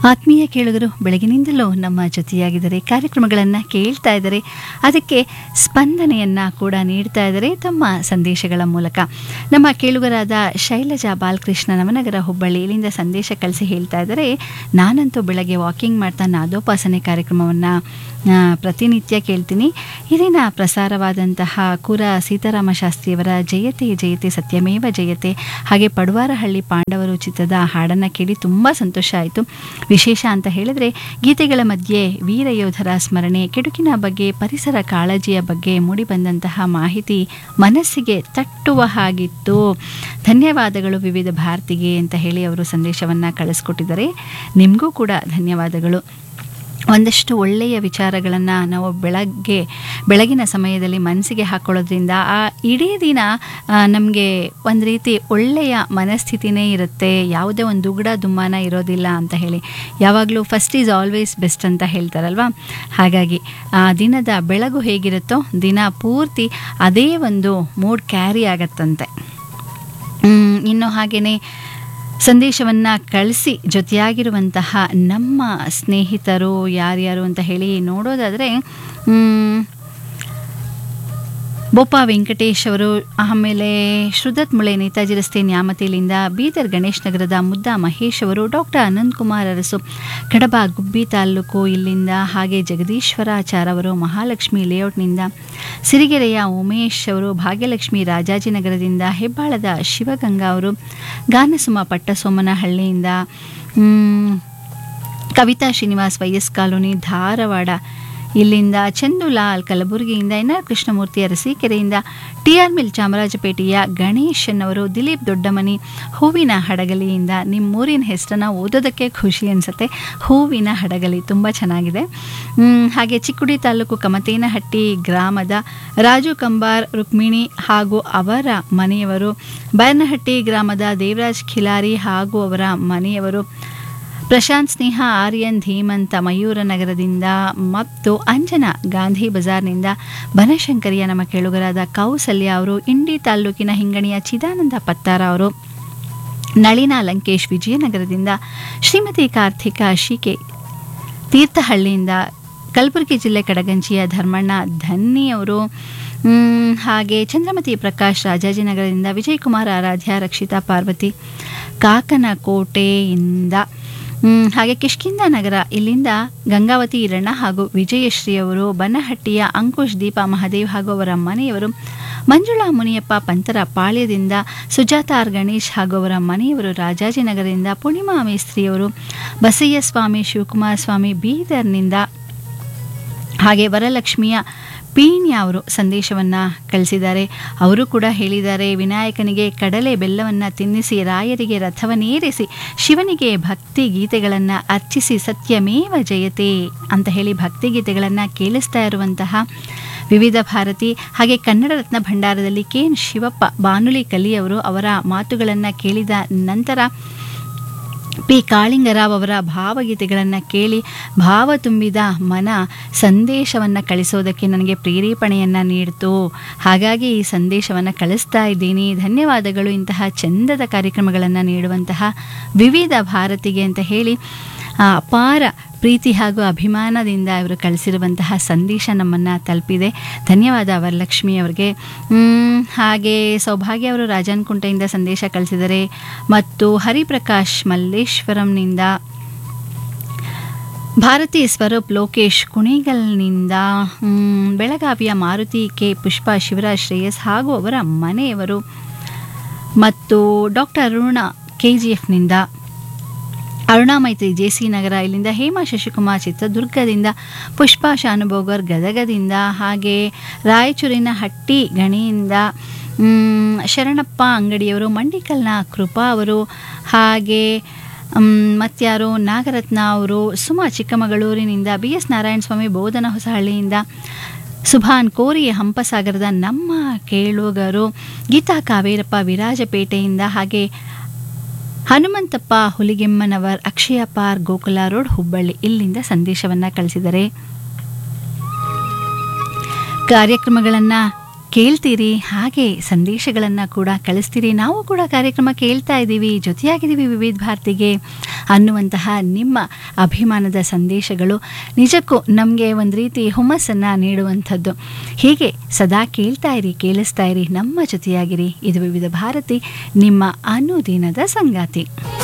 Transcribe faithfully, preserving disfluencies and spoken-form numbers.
ಆತ್ಮೀಯ ಕೇಳುಗರು ಬೆಳಗಿನಿಂದಲೂ ನಮ್ಮ ಜೊತೆಯಾಗಿದ್ದಾರೆ, ಕಾರ್ಯಕ್ರಮಗಳನ್ನು ಕೇಳ್ತಾ ಇದ್ದಾರೆ, ಅದಕ್ಕೆ ಸ್ಪಂದನೆಯನ್ನು ಕೂಡ ನೀಡ್ತಾ ಇದ್ದಾರೆ ತಮ್ಮ ಸಂದೇಶಗಳ ಮೂಲಕ. ನಮ್ಮ ಕೇಳುಗರಾದ ಶೈಲಜಾ ಬಾಲಕೃಷ್ಣ ನವನಗರ ಹುಬ್ಬಳ್ಳಿ ಇಲ್ಲಿಂದ ಸಂದೇಶ ಕಳಿಸಿ ಹೇಳ್ತಾ ಇದ್ದಾರೆ, ನಾನಂತೂ ಬೆಳಗ್ಗೆ ವಾಕಿಂಗ್ ಮಾಡ್ತಾ ನಾದೋಪಾಸನೆ ಕಾರ್ಯಕ್ರಮವನ್ನು ಪ್ರತಿನಿತ್ಯ ಕೇಳ್ತೀನಿ. ಇಲ್ಲಿನ ಪ್ರಸಾರವಾದಂತಹ ಕುರ ಸೀತಾರಾಮ ಶಾಸ್ತ್ರಿಯವರ ಜಯತೆ ಜಯತೆ ಸತ್ಯಮೇವ ಜಯತೆ ಹಾಗೆ ಪಡುವಾರಹಳ್ಳಿ ಪಾಂಡವರು ಚಿತ್ರದ ಹಾಡನ್ನು ಕೇಳಿ ತುಂಬ ಸಂತೋಷ ಆಯಿತು. ವಿಶೇಷ ಅಂತ ಹೇಳಿದ್ರೆ ಗೀತೆಗಳ ಮಧ್ಯೆ ವೀರಯೋಧರ ಸ್ಮರಣೆ, ಕೆಡುಕಿನ ಬಗ್ಗೆ, ಪರಿಸರ ಕಾಳಜಿಯ ಬಗ್ಗೆ ಮೂಡಿಬಂದಂತಹ ಮಾಹಿತಿ ಮನಸ್ಸಿಗೆ ತಟ್ಟುವ ಹಾಗಿತ್ತು. ಧನ್ಯವಾದಗಳು ವಿವಿಧ ಭಾರತಿಗೆ ಅಂತ ಹೇಳಿ ಅವರು ಸಂದೇಶವನ್ನು ಕಳಿಸ್ಕೊಟ್ಟಿದ್ದಾರೆ. ನಿಮಗೂ ಕೂಡ ಧನ್ಯವಾದಗಳು. ಒಂದಷ್ಟು ಒಳ್ಳೆಯ ವಿಚಾರಗಳನ್ನು ನಾವು ಬೆಳಗ್ಗೆ ಬೆಳಗಿನ ಸಮಯದಲ್ಲಿ ಮನಸ್ಸಿಗೆ ಹಾಕ್ಕೊಳ್ಳೋದ್ರಿಂದ ಆ ಇಡೀ ದಿನ ನಮಗೆ ಒಂದು ರೀತಿ ಒಳ್ಳೆಯ ಮನಸ್ಥಿತಿನೇ ಇರುತ್ತೆ, ಯಾವುದೇ ಒಂದು ದುಗುಡ ದುಮ್ಮಾನ ಇರೋದಿಲ್ಲ ಅಂತ ಹೇಳಿ. ಯಾವಾಗಲೂ ಫಸ್ಟ್ ಈಸ್ ಆಲ್ವೇಸ್ ಬೆಸ್ಟ್ ಅಂತ ಹೇಳ್ತಾರಲ್ವ, ಹಾಗಾಗಿ ಆ ದಿನದ ಬೆಳಗು ಹೇಗಿರುತ್ತೋ ದಿನ ಪೂರ್ತಿ ಅದೇ ಒಂದು ಮೂಡ್ ಕ್ಯಾರಿ ಆಗತ್ತಂತೆ. ಇನ್ನು ಹಾಗೆಯೇ ಸಂದೇಶವನ್ನು ಕಳಿಸಿ ಜೊತೆಯಾಗಿರುವಂತಹ ನಮ್ಮ ಸ್ನೇಹಿತರು ಯಾರ್ಯಾರು ಅಂತ ಹೇಳಿ ನೋಡೋದಾದರೆ, ಬೋಪ ವೆಂಕಟೇಶ್ ಅವರು, ಆಮೇಲೆ ಶ್ರುದತ್ ಮುಳೆ ನೇತಾಜಿ ರಸ್ತೆ ನ್ಯಾಮತಿಲಿಂದ, ಬೀದರ್ ಗಣೇಶ್ ನಗರದ ಮುದ್ದಾ ಮಹೇಶ್ ಅವರು, ಡಾಕ್ಟರ್ ಅನಂತ್ ಕುಮಾರ್ ಅರಸು ಕಡಬ ಗುಬ್ಬಿ ತಾಲೂಕು ಇಲ್ಲಿಂದ, ಹಾಗೆ ಜಗದೀಶ್ವರಾಚಾರ್ ಅವರು ಮಹಾಲಕ್ಷ್ಮಿ ಲೇಔಟ್ನಿಂದ, ಸಿರಿಗೆರೆಯ ಉಮೇಶ್ ಅವರು ಭಾಗ್ಯಲಕ್ಷ್ಮಿ ರಾಜಾಜಿನಗರದಿಂದ, ಹೆಬ್ಬಾಳದ ಶಿವಗಂಗಾ ಅವರು, ಗಾನಸುಮ ಪಟ್ಟಸೋಮನಹಳ್ಳಿಯಿಂದ, ಕವಿತಾ ಶ್ರೀನಿವಾಸ್ ವೈಎಸ್ ಕಾಲೋನಿ ಧಾರವಾಡ ಇಲ್ಲಿಂದ, Chandulal ಕಲಬುರಗಿಯಿಂದ, N R Krishnamurthy ಅರಸೀಕೆರೆಯಿಂದ, T R mill ಚಾಮರಾಜಪೇಟೆಯ ಗಣೇಶನ್ ಅವರು, ದಿಲೀಪ್ ದೊಡ್ಡಮನಿ ಹೂವಿನ ಹಡಗಲಿಯಿಂದ. ನಿಮ್ಮೂರಿನ ಹೆಸರನ್ನು ಓದೋದಕ್ಕೆ ಖುಷಿ ಅನಿಸುತ್ತೆ, ಹೂವಿನ ಹಡಗಲಿ ತುಂಬ ಚೆನ್ನಾಗಿದೆ. ಹಾಗೆ ಚಿಕ್ಕುಡಿ ತಾಲೂಕು ಕಮತೇನಹಟ್ಟಿ ಗ್ರಾಮದ ರಾಜು ಕಂಬಾರ್, ರುಕ್ಮಿಣಿ ಹಾಗೂ ಅವರ ಮನೆಯವರು, ಬೈರನಹಟ್ಟಿ ಗ್ರಾಮದ ದೇವರಾಜ್ ಖಿಲಾರಿ ಹಾಗೂ ಅವರ ಮನೆಯವರು, ಪ್ರಶಾಂತ್ ಸ್ನೇಹ ಆರ್ಯನ್ ಧೀಮಂತ ಮಯೂರ ನಗರದಿಂದ ಮತ್ತು ಅಂಜನಾ ಗಾಂಧಿ ಬಜಾರ್ನಿಂದ, ಬನಶಂಕರಿಯ ನಮ್ಮ ಕೇಳುಗರಾದ ಕೌಸಲ್ಯ ಅವರು, ಇಂಡಿ ತಾಲೂಕಿನ ಹಿಂಗಣಿಯ ಚಿದಾನಂದ ಪತ್ತಾರ ಅವರು, ನಳಿನಾ ಲಂಕೇಶ್ ವಿಜಯನಗರದಿಂದ, ಶ್ರೀಮತಿ ಕಾರ್ತಿಕಾ ಶಿಕೆ ತೀರ್ಥಹಳ್ಳಿಯಿಂದ, ಕಲಬುರಗಿ ಜಿಲ್ಲೆ ಕಡಗಂಚಿಯ ಧರ್ಮಣ್ಣ ಧನ್ನಿಯವರು, ಹಾಗೆ ಚಂದ್ರಮತಿ ಪ್ರಕಾಶ್ ರಾಜಾಜಿನಗರದಿಂದ, ವಿಜಯಕುಮಾರ್ ಆರಾಧ್ಯ, ರಕ್ಷಿತಾ ಪಾರ್ವತಿ ಕಾಕನಕೋಟೆಯಿಂದ, ಹಾಗೆ ಕಿಷ್ಕಿಂದ ನಗರ ಇಲ್ಲಿಂದ ಗಂಗಾವತಿ ಈರಣ್ಣ ಹಾಗೂ ವಿಜಯಶ್ರೀ ಅವರು, ಬನ್ನಹಟ್ಟಿಯ ಅಂಕುಶ್ ದೀಪ ಮಹದೇವ್ ಹಾಗೂ ಅವರ ಮನೆಯವರು, ಮಂಜುಳಾ ಮುನಿಯಪ್ಪ ಪಂತರ ಪಾಳ್ಯದಿಂದ, ಸುಜಾತ ಆರ್ ಗಣೇಶ್ ಹಾಗೂ ಅವರ ಮನೆಯವರು ರಾಜಾಜಿನಗರದಿಂದ, ಪೂರ್ಣಿಮಾ ಮೇಸ್ತ್ರಿಯವರು, ಬಸಯ್ಯ ಸ್ವಾಮಿ ಶಿವಕುಮಾರ ಸ್ವಾಮಿ ಬೀದರ್ನಿಂದ, ಹಾಗೆ ವರಲಕ್ಷ್ಮಿಯ ಪೀಣ್ಯ ಅವರು ಸಂದೇಶವನ್ನು ಕಳಿಸಿದ್ದಾರೆ. ಅವರು ಕೂಡ ಹೇಳಿದ್ದಾರೆ, ವಿನಾಯಕನಿಗೆ ಕಡಲೆ ಬೆಲ್ಲವನ್ನು ತಿನ್ನಿಸಿ, ರಾಯರಿಗೆ ರಥವನ್ನೇರಿಸಿ, ಶಿವನಿಗೆ ಭಕ್ತಿ ಗೀತೆಗಳನ್ನು ಅರ್ಚಿಸಿ ಸತ್ಯಮೇವ ಜಯತೆ ಅಂತ ಹೇಳಿ ಭಕ್ತಿ ಗೀತೆಗಳನ್ನು ಕೇಳಿಸ್ತಾ ಇರುವಂತಹ ವಿವಿಧ ಭಾರತಿ ಹಾಗೆ ಕನ್ನಡ ರತ್ನ ಭಂಡಾರದಲ್ಲಿ ಕೆ ಎನ್ ಶಿವಪ್ಪ ಬಾನುಲಿ ಕಲಿಯವರು ಅವರ ಮಾತುಗಳನ್ನು ಕೇಳಿದ ನಂತರ ಪಿ ಕಾಳಿಂಗರಾವ್ ಅವರ ಭಾವಗೀತೆಗಳನ್ನು ಕೇಳಿ ಭಾವ ತುಂಬಿದ ಮನ ಸಂದೇಶವನ್ನು ಕಳಿಸೋದಕ್ಕೆ ನನಗೆ ಪ್ರೇರೇಪಣೆಯನ್ನು ನೀಡಿತು. ಹಾಗಾಗಿ ಈ ಸಂದೇಶವನ್ನು ಕಳಿಸ್ತಾ ಇದ್ದೀನಿ. ಧನ್ಯವಾದಗಳು ಇಂತಹ ಚಂದದ ಕಾರ್ಯಕ್ರಮಗಳನ್ನು ನೀಡುವಂತಹ ವಿವಿಧ ಭಾರತಿಗೆ ಅಂತ ಹೇಳಿ ಅಪಾರ ಪ್ರೀತಿ ಹಾಗೂ ಅಭಿಮಾನದಿಂದ ಇವರು ಕಳಿಸಿರುವಂತಹ ಸಂದೇಶ ನಮ್ಮನ್ನು ತಲುಪಿದೆ. ಧನ್ಯವಾದ ವರಲಕ್ಷ್ಮಿ ಅವರಿಗೆ. ಹಾಗೆ ಸೌಭಾಗ್ಯ ಅವರು ರಾಜನ್ಕುಂಟೆಯಿಂದ ಸಂದೇಶ ಕಳಿಸಿದ್ದಾರೆ ಮತ್ತು ಹರಿಪ್ರಕಾಶ್ ಮಲ್ಲೇಶ್ವರಂನಿಂದ, ಭಾರತಿ ಸ್ವರೂಪ್ ಲೋಕೇಶ್ ಕುಣಿಗಲ್ನಿಂದ, ಬೆಳಗಾವಿಯ ಮಾರುತಿ ಕೆ ಪುಷ್ಪ ಶಿವರಾಜ್ ಶ್ರೇಯಸ್ ಹಾಗೂ ಅವರ ಮನೆಯವರು ಮತ್ತು doctor Aruna K G ಎಫ್ನಿಂದ, Aruna ಮೈತ್ರಿ ಜೆ ಸಿ ನಗರ ಇಲ್ಲಿಂದ, ಹೇಮಾ ಶಶಿಕುಮಾರ್ ಚಿತ್ರದುರ್ಗದಿಂದ, ಪುಷ್ಪಾ ಶಾನುಭೋಗರ್ ಗದಗದಿಂದ, ಹಾಗೆ ರಾಯಚೂರಿನ ಹಟ್ಟಿ ಗಣಿಯಿಂದ ಶರಣಪ್ಪ ಅಂಗಡಿಯವರು, ಮಂಡಿಕಲ್ನ ಕೃಪಾ ಅವರು, ಹಾಗೆ ಮತ್ಯಾರು ನಾಗರತ್ನ ಅವರು, ಸುಮಾ ಚಿಕ್ಕಮಗಳೂರಿನಿಂದ, ಬಿ ಎಸ್ ನಾರಾಯಣ ಸ್ವಾಮಿ ಬೋಧನ ಹೊಸಹಳ್ಳಿಯಿಂದ, ಸುಭಾನ್ ಕೋರಿ ಹಂಪಸಾಗರದ ನಮ್ಮ ಕೇಳುಗರು, ಗೀತಾ ಕಾವೇರಪ್ಪ ವಿರಾಜಪೇಟೆಯಿಂದ, ಹಾಗೆ ಹನುಮಂತಪ್ಪ ಹುಲಿಗೆಮ್ಮನವರ್ ಅಕ್ಷಯ ಪಾರ್ ಗೋಕುಲ ರೋಡ್ ಹುಬ್ಬಳ್ಳಿ ಇಲ್ಲಿಂದ ಸಂದೇಶವನ್ನು ಕಳಿಸಿದ್ದಾರೆ. ಕಾರ್ಯಕ್ರಮಗಳನ್ನು ಕೇಳ್ತೀರಿ, ಹಾಗೆ ಸಂದೇಶಗಳನ್ನು ಕೂಡ ಕಳಿಸ್ತೀರಿ. ನಾವು ಕೂಡ ಕಾರ್ಯಕ್ರಮ ಕೇಳ್ತಾ ಇದ್ದೀವಿ, ಜೊತೆಯಾಗಿದ್ದೀವಿ ವಿವಿಧ ಭಾರತಿಗೆ ಅನ್ನುವಂತಹ ನಿಮ್ಮ ಅಭಿಮಾನದ ಸಂದೇಶಗಳು ನಿಜಕ್ಕೂ ನಮಗೆ ಒಂದು ರೀತಿ ಹುಮ್ಮಸ್ಸನ್ನು ನೀಡುವಂಥದ್ದು. ಹೀಗೆ ಸದಾ ಕೇಳ್ತಾ ಇರಿ, ಕೇಳಿಸ್ತಾ ಇರಿ, ನಮ್ಮ ಜೊತೆಯಾಗಿರಿ. ಇದು ವಿವಿಧ ಭಾರತಿ, ನಿಮ್ಮ ಅನುದಿನದ ಸಂಗಾತಿ.